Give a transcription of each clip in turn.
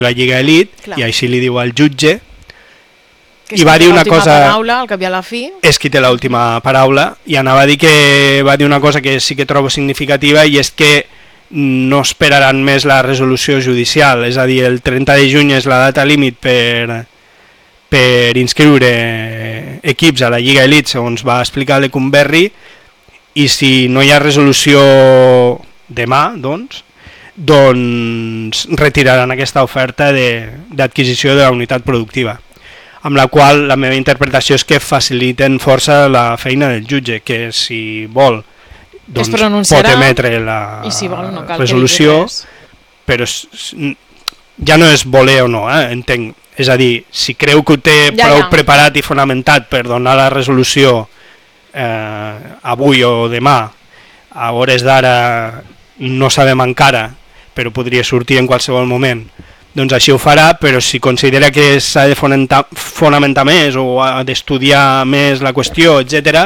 la Lliga Elite, i així li diu al jutge, i va dir una cosa... paraula, al cap i a la fi. És qui té l'última paraula, i anava a dir que va dir una cosa que sí que trobo significativa, i és que no esperaran més la resolució judicial, és a dir, el 30 de juny és la data límit per inscriure equips a la Lliga Elite, segons va explicar Lecumberri, i si no hi ha resolució demà, doncs retiraran aquesta oferta d'adquisició de la unitat productiva, amb la qual la meva interpretació és que faciliten força la feina del jutge, que si vol doncs pot emetre la si vol, no cal resolució, però ja no és voler o no, entenc. És a dir, si creu que ho té prou preparat i fonamentat per donar la resolució avui o demà, a hores d'ara no sabem encara, però podria sortir en qualsevol moment, doncs així ho farà, però si considera que s'ha de fonamentar més o ha d'estudiar més la qüestió, etc.,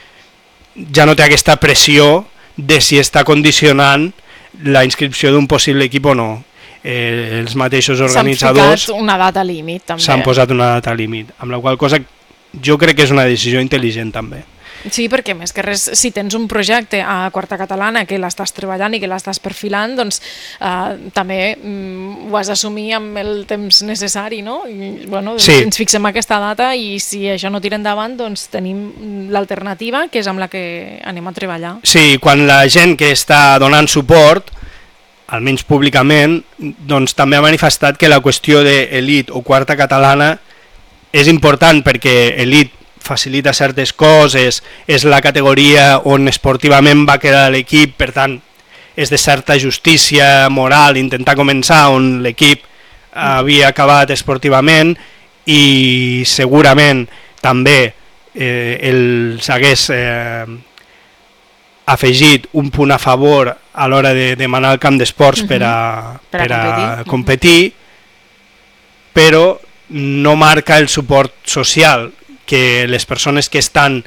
ja no té aquesta pressió de si està condicionant la inscripció d'un possible equip o no. Els mateixos organitzadors s'han una data límit, també. S'han posat una data límit, amb la qual cosa jo crec que és una decisió intel·ligent també. Sí, perquè més que res, si tens un projecte a Quarta Catalana que l'estàs treballant i que l'estàs perfilant, doncs també ho has d'assumir amb el temps necessari, no? I, bueno, sí. Ens fixem aquesta data i si això no tira endavant, doncs tenim l'alternativa, que és amb la que anem a treballar. Sí, quan la gent que està donant suport, almenys públicament, doncs també ha manifestat que la qüestió d'elit o Quarta Catalana és important perquè elit facilita certes coses, és la categoria on esportivament va quedar l'equip, per tant és de certa justícia moral intentar començar on l'equip havia acabat esportivament, i segurament també els hagués afegit un punt a favor a l'hora de demanar el camp d'esports per a competir, però no marca el suport social que les persones que estan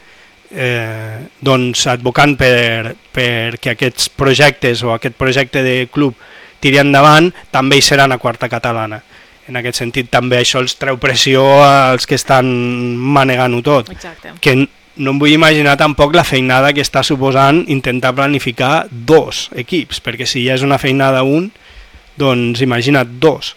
advocant perquè aquests projectes o aquest projecte de club tiri endavant també hi seran a Quarta Catalana. En aquest sentit també això els treu pressió als que estan manegant-ho tot. Exacte. Que no em vull imaginar tampoc la feinada que està suposant intentar planificar 2 equips, perquè si ja és una feinada un, doncs imagina't 2.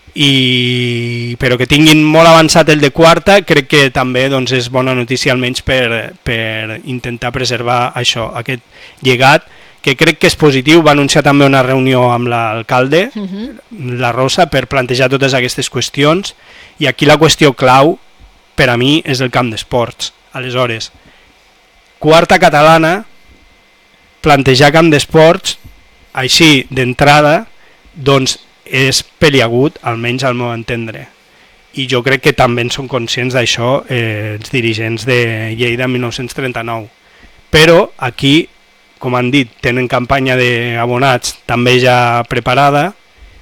Però que tinguin molt avançat el de quarta crec que també doncs, és bona notícia almenys per intentar preservar això, aquest llegat, que crec que és positiu. Va anunciar també una reunió amb l'alcalde, la Rosa, per plantejar totes aquestes qüestions, i aquí la qüestió clau per a mi és el camp d'esports. Aleshores, Quarta Catalana, plantejar camp d'esports així d'entrada, doncs és peliagut, almenys al meu entendre, i jo crec que també en són conscients d'això els dirigents de Lleida 1939, però aquí, com han dit, tenen campanya d'abonats també ja preparada,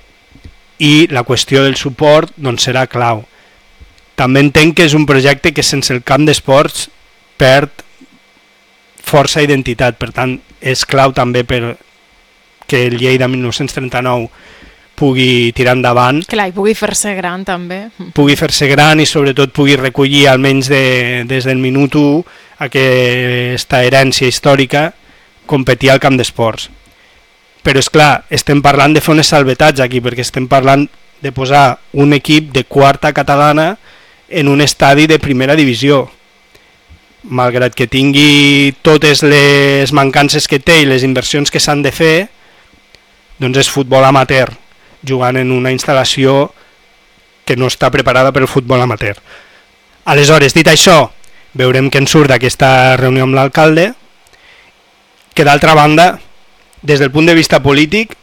i la qüestió del suport doncs serà clau. També entenc que és un projecte que sense el camp d'esports perd força identitat, per tant és clau també per que el Lleida 1939 pugui tirar endavant. Clar, i pugui fer-se gran també. Pugui fer-se gran i sobretot pugui recollir almenys des del minut 1 aquesta herència històrica, competir al camp d'esports. Però és clar, estem parlant de fer unes salvetats aquí, perquè estem parlant de posar un equip de Quarta Catalana en un estadi de primera divisió. Malgrat que tingui totes les mancances que té i les inversions que s'han de fer, doncs és futbol amateur, jugant en una instal·lació que no està preparada per al futbol amateur. Aleshores, dit això, veurem què en surt d'aquesta reunió amb l'alcalde, que d'altra banda, des del punt de vista polític,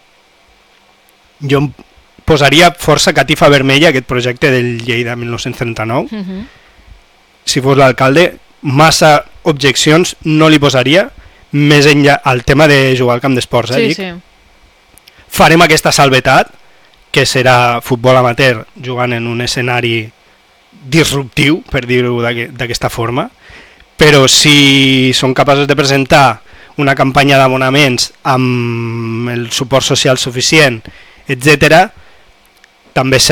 jo em posaria força catifa vermella aquest projecte del Lleida 1939. Si fos l'alcalde, massa objeccions no li posaria, més enllà al tema de jugar al camp d'esports. Sí. Farem aquesta salvetat, que serà futbol amateur jugant en un escenari disruptiu, per dir-ho d'aquesta forma, però si són capaços de presentar una campanya d'abonaments amb el suport social suficient, etc., també